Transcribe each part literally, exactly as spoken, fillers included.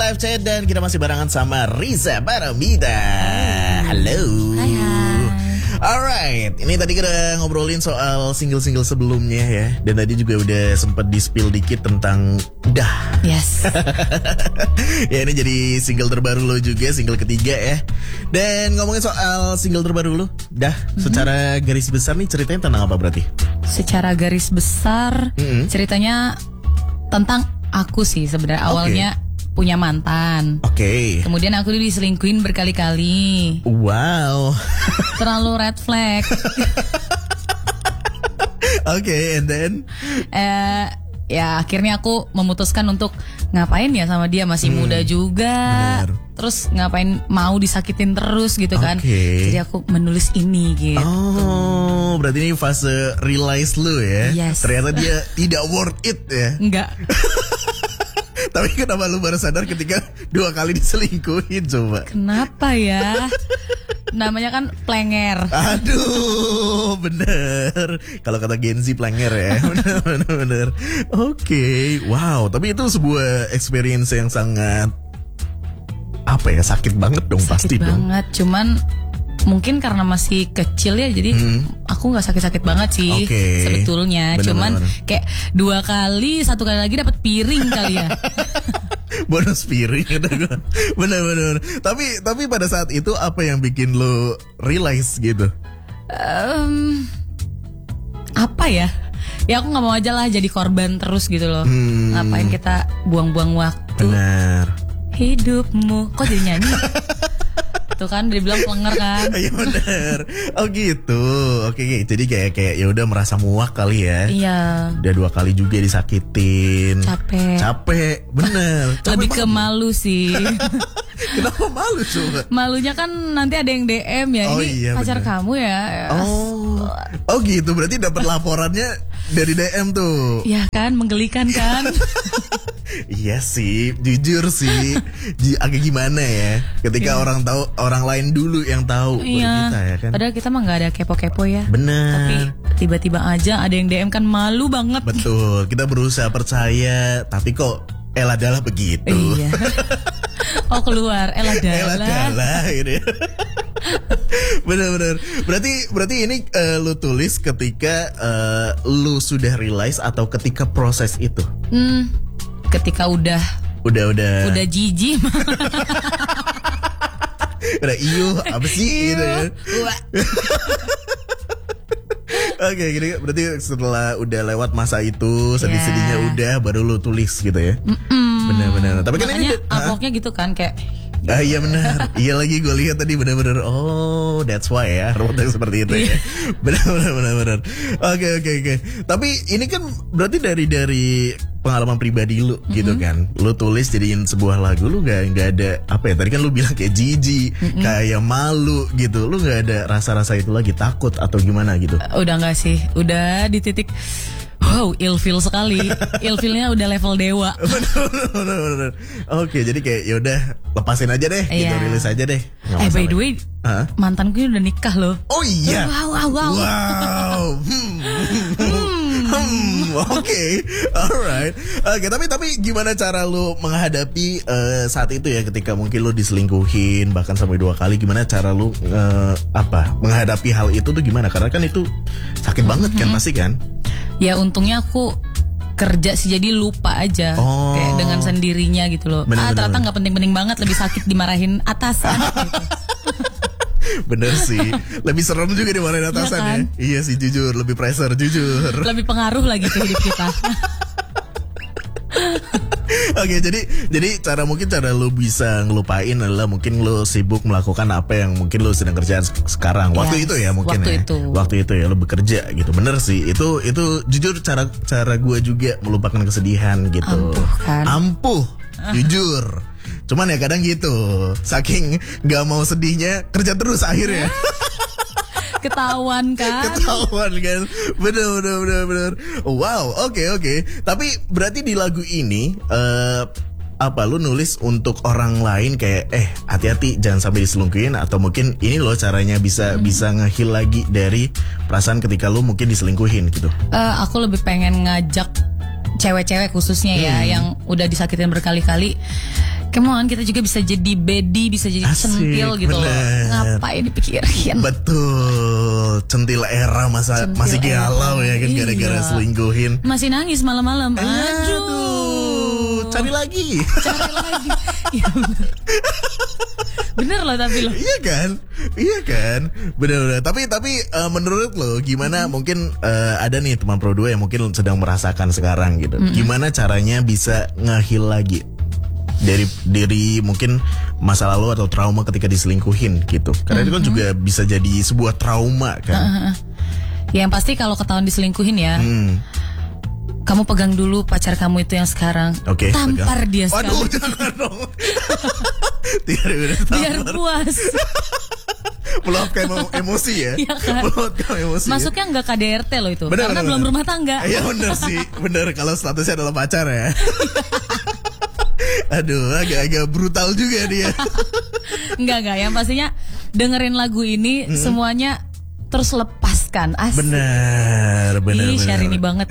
live chat dan kita masih barengan sama Riza Paramida. Halo. Hai hai. Alright, ini tadi kita ngobrolin soal single-single sebelumnya ya. Dan tadi juga udah sempat di-spill dikit tentang Dah. Yes. Ya ini jadi single terbaru lo juga, single ketiga ya. Dan ngomongin soal single terbaru lo, Dah, mm-hmm. secara garis besar nih ceritanya tentang apa berarti? Secara garis besar mm-hmm. ceritanya tentang aku sih sebenarnya. Okay. Awalnya punya mantan. Oke. Okay. Kemudian aku diselingkuhin berkali-kali. Wow. Terlalu red flag. Oke, okay, and then? Eh, ya akhirnya aku memutuskan untuk ngapain ya sama dia, masih hmm, muda juga. Bener. Terus ngapain mau disakitin terus gitu kan. Okay. Jadi aku menulis ini gitu. Oh, berarti ini fase realize lu ya. Yes. Ternyata dia tidak worth it ya. Enggak. Tapi kenapa lu baru sadar ketika dua kali diselingkuhin coba? Kenapa ya? Namanya kan plenger. Aduh, bener. Kalau kata Gen Z plenger ya. Bener, bener, bener. Oke, okay. Wow. Tapi itu sebuah experience yang sangat apa ya, sakit banget dong. Sakit pasti banget, dong. Sakit banget. Cuman mungkin karena masih kecil ya, jadi hmm. aku nggak sakit-sakit banget sih okay. sebetulnya. Bener, Cuman bener. kayak dua kali, satu kali lagi dapat piring kali ya. Bonus piring. Bener-bener. Tapi tapi pada saat itu apa yang bikin lo realize gitu? Um, apa ya? Ya aku nggak mau aja lah jadi korban terus gitu loh. Hmm. Ngapain kita buang-buang waktu? Benar. Hidupmu. Kok jadi nyanyi? Tuh kan dibilang plenger kan. Iya benar. Oh gitu. Oke, oke. Jadi kayak kayak ya udah merasa muak kali ya. Iya. Udah dua kali juga disakitin. Capek. Capek, bener. Capek Lebih ke malu sih. Kenapa malu coba? Malunya kan nanti ada yang D M ya. Oh, ini iya, pacar bener. kamu ya. Oh. Oh gitu. Berarti dapat laporannya dari D M tuh. Iya kan, menggelikan kan. Iya sih, jujur sih, agak gimana ya, ketika yeah. orang tahu, orang lain dulu yang tahu iya. kita ya kan. Padahal kita mah nggak ada kepo-kepo ya. Benar. Tapi tiba-tiba aja ada yang D M kan, malu banget. Betul, kita berusaha percaya, tapi kok elah dalah begitu. Iya. Oh keluar, elah dalah. Elah dalah ini. Bener-bener. Berarti berarti ini uh, lu tulis ketika uh, lu sudah realize atau ketika proses itu? Hmm. Ketika udah udah udah udah jijik. Udah iyo apa sih gitu ya. Oke, gini berarti setelah udah lewat masa itu, sedih-sedihnya yeah. udah, baru lu tulis gitu ya. Benar-benar. Tapi kan makanya ini uploadnya gitu kan kayak. Ah iya benar. Iya lagi gue lihat tadi benar-benar. Oh, that's why ya. Robotnya seperti itu ya. Benar-benar benar-benar. Oke oke oke. Tapi ini kan berarti dari dari pengalaman pribadi lu mm-hmm. gitu kan. Lu tulis jadiin sebuah lagu, lu gak, gak ada apa ya, tadi kan lu bilang kayak jijik, mm-hmm. kayak malu gitu. Lu gak ada rasa-rasa itu lagi, takut atau gimana gitu? Uh, udah gak sih. Udah di titik wow, ilfeel sekali. Ilfeelnya udah level dewa. Bener, bener, bener. Oke, jadi kayak yaudah lepasin aja deh, yeah. gitu, rilis aja deh. Nggak eh masalah. by the way, huh? mantanku udah nikah loh. Oh iya. Wow, wow, wow. Wow. Hmm. Hmm. Oke, okay. Alright. Oke, okay, tapi tapi gimana cara lu menghadapi uh, saat itu ya, ketika mungkin lu diselingkuhin bahkan sampai dua kali, gimana cara lu uh, apa menghadapi hal itu tuh gimana? Karena kan itu sakit banget kan, pasti kan? Ya untungnya aku kerja sih, jadi lupa aja. Oh. Kayak dengan sendirinya gitu loh. Bener, ah bener, ternyata nggak penting-penting banget, lebih sakit dimarahin atasan gitu. Bener sih, lebih serem juga dimarahin atasan ya, kan? ya. Iya sih, jujur, lebih pressure, jujur. Lebih pengaruh lagi ke hidup kita. Oke, jadi jadi cara mungkin cara lu bisa ngelupain adalah mungkin lu sibuk melakukan apa yang mungkin lu sedang kerjaan sekarang. Waktu yes, itu ya mungkin waktu ya. Itu. Waktu itu ya lu bekerja gitu. Bener sih. Itu itu jujur cara cara gue juga melupakan kesedihan gitu. Ampuh kan. Ampuh. Jujur. Cuman ya kadang gitu. Saking gak mau sedihnya, kerja terus akhirnya. Ketahuan kan? Ketahuan kan? Bener bener bener bener. Wow, oke okay, oke. Okay. Tapi berarti di lagu ini uh, apa lu nulis untuk orang lain kayak eh hati-hati jangan sampai diselingkuhin, atau mungkin ini loh caranya bisa hmm. bisa nge-heal lagi dari perasaan ketika lu mungkin diselingkuhin gitu? Uh, aku lebih pengen ngajak cewek-cewek khususnya ya hmm. yang udah disakitin berkali-kali. come on, kita juga bisa jadi bedi, bisa jadi Asik, centil gitu loh. bener. Ngapain dipikirin? Betul, centil era masa Centil masih galau ya kan, iya. gara-gara selingkuhin. Masih nangis malam-malam. Aduh. Aduh, cari lagi. Cari lagi. Iya bener. Bener loh tapi loh. Iya kan, iya kan, benar-benar. Tapi tapi uh, menurut lo gimana? Mm-hmm. Mungkin uh, ada nih teman Pro dua yang mungkin sedang merasakan sekarang gitu. Mm-hmm. Gimana caranya bisa ngehil lagi dari diri mungkin masa lalu atau trauma ketika diselingkuhin gitu? Karena mm-hmm. itu kan juga bisa jadi sebuah trauma kan. Uh-huh. Ya, yang pasti kalau ketahuan diselingkuhin ya. Mm. Kamu pegang dulu pacar kamu itu yang sekarang. Oke. Okay, tampar pegang. Dia sekarang. Waduh, jangan dong. Biar puas. Meluapkan emosi ya. Iya kan? Meluapkan emosi. Masuknya nggak K D R T loh itu. Bener, karena bener, belum bener. rumah tangga. Iya bener sih. Bener kalau statusnya adalah pacar ya. Aduh, agak-agak brutal juga dia. Enggak, enggak. Yang pastinya dengerin lagu ini hmm. semuanya terus lepaskan. Asik. Bener, bener. Ih, Syahrini banget.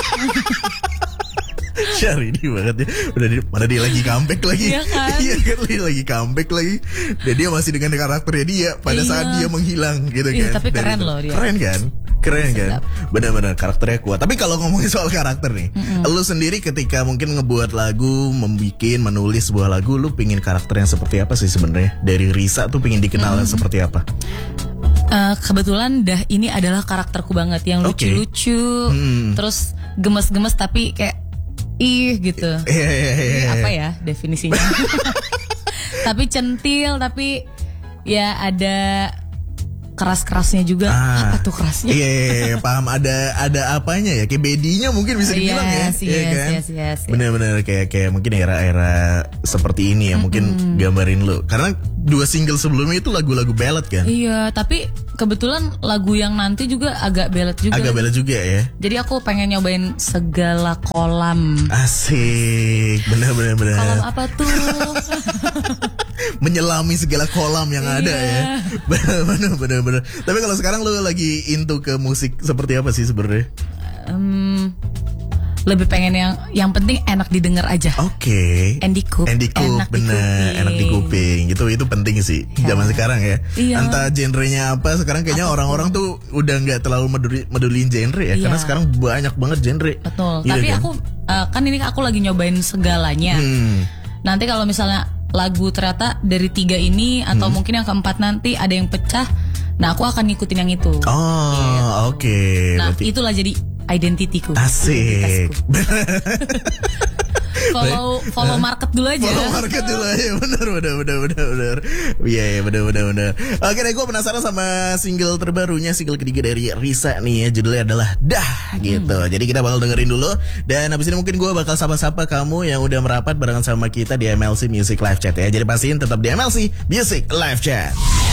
Syahrini banget ya. Udah di, mana dia lagi comeback lagi. Iya kan? Iya kan, dia lagi comeback lagi. Dan dia masih dengan karakternya dia pada iya. saat dia menghilang gitu iya, kan. Tapi keren itu. loh dia. Keren kan? Keren kan? Benar-benar karakternya kuat. Tapi kalau ngomongin soal karakter nih, mm-hmm. lu sendiri ketika mungkin ngebuat lagu, membikin, menulis sebuah lagu, lu pingin karakter yang seperti apa sih sebenarnya? Dari Risa tuh pingin dikenal mm-hmm. seperti apa? Uh, kebetulan dah ini adalah karakterku banget yang okay. lucu-lucu, hmm. terus gemes-gemes tapi kayak ih gitu. Yeah, yeah, yeah, yeah. Apa ya definisinya? Tapi centil, tapi ya ada keras-kerasnya juga. Ah, apa tuh kerasnya? Iya, yeah, yeah, paham. Ada ada apanya ya? Kayak bedinya mungkin bisa dibilang yes, ya. Yes, ya kan? yes, yes, yes. Bener-bener kayak kayak mungkin era-era seperti ini ya, mm-hmm. mungkin gambarin lu. Karena dua single sebelumnya itu lagu-lagu ballad kan? Iya, tapi kebetulan lagu yang nanti juga agak ballad juga. Agak ballad juga ya. Jadi aku pengen nyobain segala kolam. Asik, bener-bener bener. Kolam apa tuh? Menyelami segala kolam yang iya. ada ya. Bener-bener bener-bener. Tapi kalau sekarang lu lagi into ke musik seperti apa sih sebenarnya? Um, lebih pengen yang yang penting enak didengar aja. Oke. Okay. Andy Coop. Andy Coop, bener, enak di kuping. Itu itu penting sih ya. Zaman sekarang ya. Iya. Entah genrenya apa, sekarang kayaknya apa orang-orang tuh udah nggak terlalu meduli, medulin genre ya, iya. karena sekarang banyak banget genre. Betul. Gitu Tapi kan? aku uh, kan ini aku lagi nyobain segalanya. Hmm. Nanti kalau misalnya lagu ternyata dari tiga ini atau hmm. mungkin yang keempat nanti ada yang pecah, nah aku akan ngikutin yang itu. Oh, gitu. Oke. Okay. Nah, berarti itulah jadi identitiku. Asik. follow follow market dulu aja. Follow market dulu aja. Benar benar benar benar benar. Iya iya benar benar benar. Oke deh, gue penasaran sama single terbarunya, single ketiga dari Risa nih ya, judulnya adalah Dah gitu. Hmm. Jadi kita bakal dengerin dulu dan habis ini mungkin gue bakal sapa-sapa kamu yang udah merapat barengan sama kita di M L C Music Live Chat ya. Jadi pastiin tetap di M L C Music Live Chat.